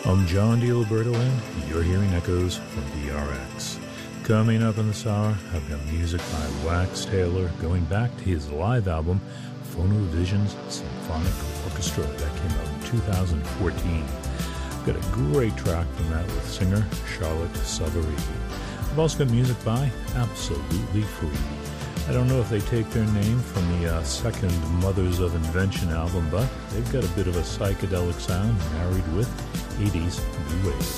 I'm John DiLiberto, and you're hearing Echoes from DRX. Coming up in this hour, I've got music by Wax Taylor, going back to his live album, Phonovisions Symphonic Orchestra, that came out in 2014. I've got a great track from that with singer Charlotte Savary. I've also got music by Absolutely Free. I don't know if they take their name from the second Mothers of Invention album, but they've got a bit of a psychedelic sound married with 80s new wave.